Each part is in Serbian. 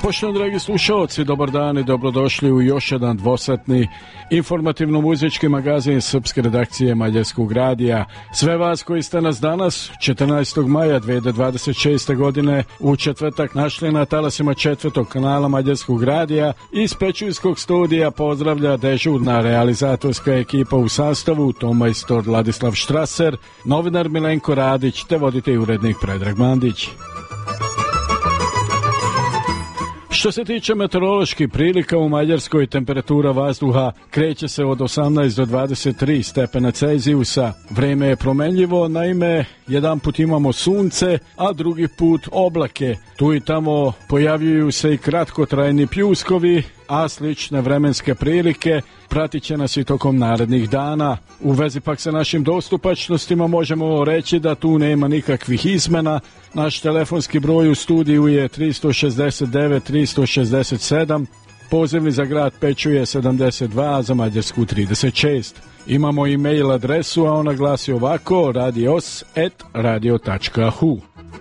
Poštovani dragi slušalci, dobar dan i dobrodošli u još jedan dvosatni informativno-muzički magazin srpske redakcije Mađarskog radija. Sve vas koji ste nas danas, 14. maja 2026. godine, u četvrtak našli na talasima četvrtog kanala Mađarskog radija, iz Pećinskog studija pozdravlja dežurna realizatorska ekipa u sastavu tonmajstor Ladislav Štraser, novinar Milenko Radić te voditelj i urednik Predrag Mandić. Što se tiče meteoroloških prilika u Mađarskoj, temperatura vazduha kreće se od 18 do 23 stepena Celzijusa. Vreme je promenljivo, naime, jedan put imamo sunce, a drugi put oblake. Tu i tamo pojavljuju se i kratkotrajni pljuskovi, a slične vremenske prilike pratit će nas i tokom narednih dana. U vezi pak sa našim dostupačnostima možemo reći da tu nema nikakvih izmena. Naš telefonski broj u studiju je 369 367, pozivni za grad Peću je 72, a za Mađarsku 36. Imamo i mail adresu, a ona glasi ovako: radios@radio.hu.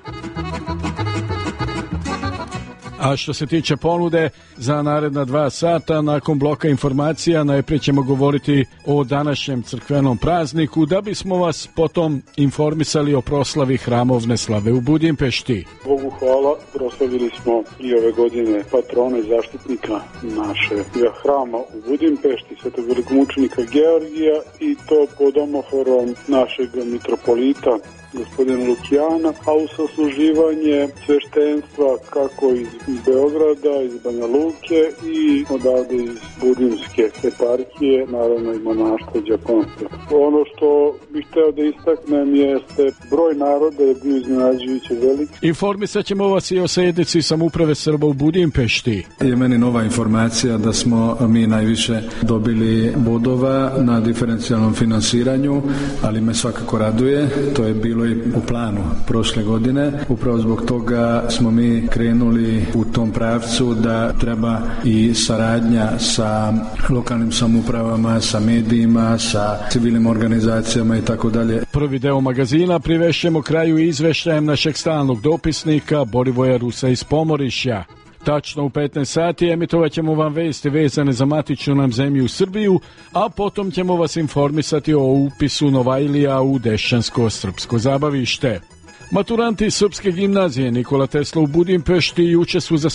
A što se tiče ponude za naredna 2 sata, nakon bloka informacija najprije ćemo govoriti o današnjem crkvenom prazniku, da bismo vas potom informisali o proslavi hramovne slave u Budimpešti. Bogu hvala, proslavili smo i ove godine patrona i zaštitnika našeg hrama u Budimpešti, svetog velikomučenika Georgija, i to pod omoforom našeg mitropolita gospodina Lukijana, a u sasluživanje sveštenstva kako iz Beograda, iz Banja Luke i odavde iz Budimske eparhije, naravno i monaštva Đakonstva. Ono što bih hteo da istaknem jeste broj naroda je bio iznenađujuće velik. Informisat ćemo vas i o sednici samouprave Srba u Budimpešti. Je meni nova informacija da smo mi najviše dobili bodova na diferencijalnom finansiranju, ali me svakako raduje. To je bilo i u planu prošle godine. Upravo zbog toga smo mi krenuli u tom pravcu da treba i saradnja sa lokalnim samoupravama, sa medijima, sa civilnim organizacijama i tako dalje. Prvi deo magazina privešćemo kraju izveštajem našeg stalnog dopisnika Borivoja Rusa iz Pomorišja. Tačno u 15 sati emitovat ćemo vam vesti vezane za matičnu nam zemlju Srbiju, a potom ćemo vas informisati o upisu Novajlija u Dešćansko-srpsko zabavište. Maturanti Srpske gimnazije Nikola Tesla u Budimpešti juče su za